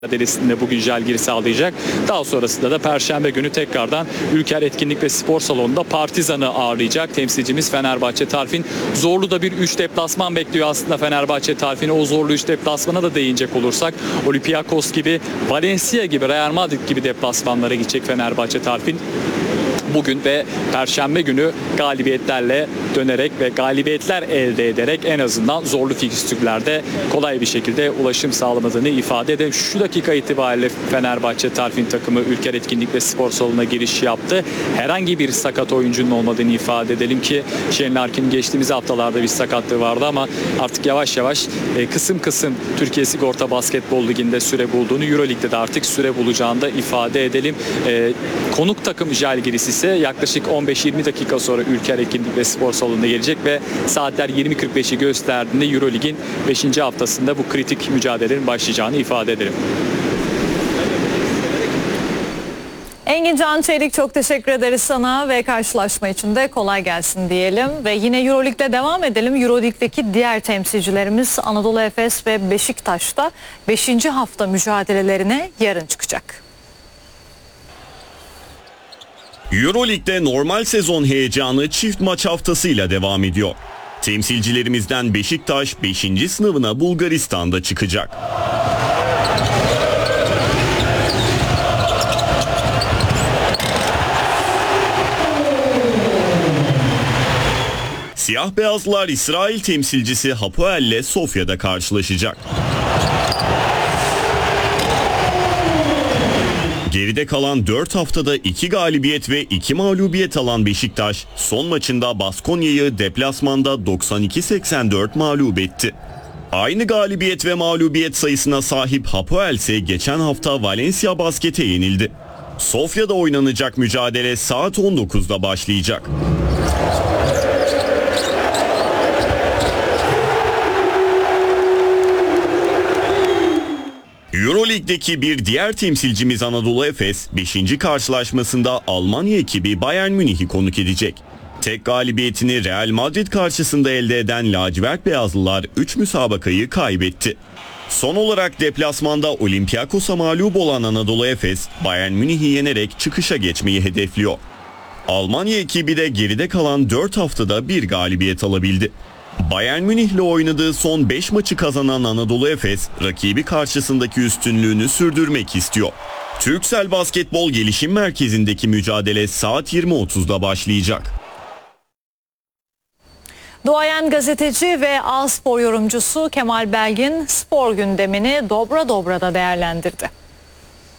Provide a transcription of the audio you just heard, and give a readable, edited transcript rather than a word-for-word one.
mücadelesinde bugün Žalgiris sağlayacak. Daha sonrasında da Perşembe günü tekrardan Ülker Etkinlik ve Spor Salonu'nda Partizan'ı ağırlayacak. Temsilcimiz Fenerbahçe Tarfin. Zorlu da bir 3 deplasman bekliyor aslında Fenerbahçe Tarfin'i. O zorlu 3 deplasmana da değinecek olursak Olympiakos gibi, Valencia gibi, Real Madrid gibi deplasmanlara gidecek Fenerbahçe Tarfin. Bugün ve Perşembe günü galibiyetlerle dönerek ve galibiyetler elde ederek en azından zorlu fikstürlerde kolay bir şekilde ulaşım sağlamadığını ifade edelim. Şu dakika itibariyle Fenerbahçe Tarfin takımı Ülker Etkinlik ve Spor Salonu'na giriş yaptı. Herhangi bir sakat oyuncunun olmadığını ifade edelim ki Shane Larkin'in geçtiğimiz haftalarda bir sakatlığı vardı ama artık yavaş yavaş kısım kısım Türkiye Sigorta Basketbol Ligi'nde süre bulduğunu, Euroleague'de de artık süre bulacağını da ifade edelim. Konuk takım Žalgiris ise yaklaşık 15-20 dakika sonra Ülker Etkinlik ve Spor Salonu'na gelecek ve saatler 20.45'i gösterdiğinde Euroleague'in 5. haftasında bu kritik mücadelelerin başlayacağını ifade edelim. Engin Can Çelik, çok teşekkür ederiz sana ve karşılaşma için de kolay gelsin diyelim. Ve yine Euroleague'de devam edelim. Euroleague'deki diğer temsilcilerimiz Anadolu Efes ve Beşiktaş'ta 5. hafta mücadelelerine yarın çıkacak. Euroleague'de normal sezon heyecanı çift maç haftasıyla devam ediyor. Temsilcilerimizden Beşiktaş 5. sınavına Bulgaristan'da çıkacak. Siyah beyazlar İsrail temsilcisi Hapoel ile Sofya'da karşılaşacak. Geride kalan 4 haftada 2 galibiyet ve 2 mağlubiyet alan Beşiktaş son maçında Baskonya'yı deplasmanda 92-84 mağlup etti. Aynı galibiyet ve mağlubiyet sayısına sahip Hapoel ise geçen hafta Valencia Basket'e yenildi. Sofya'da oynanacak mücadele saat 19'da başlayacak. Euroleague'deki bir diğer temsilcimiz Anadolu Efes 5. karşılaşmasında Almanya ekibi Bayern Münih'i konuk edecek. Tek galibiyetini Real Madrid karşısında elde eden lacivert beyazlılar 3 müsabakayı kaybetti. Son olarak deplasmanda Olympiakos'a mağlup olan Anadolu Efes Bayern Münih'i yenerek çıkışa geçmeyi hedefliyor. Almanya ekibi de geride kalan 4 haftada bir galibiyet alabildi. Bayern Münih'le oynadığı son 5 maçı kazanan Anadolu Efes, rakibi karşısındaki üstünlüğünü sürdürmek istiyor. Türksel Basketbol Gelişim Merkezi'ndeki mücadele saat 20.30'da başlayacak. Duayen gazeteci ve A Spor yorumcusu Kemal Belgin spor gündemini Dobra Dobra'da değerlendirdi.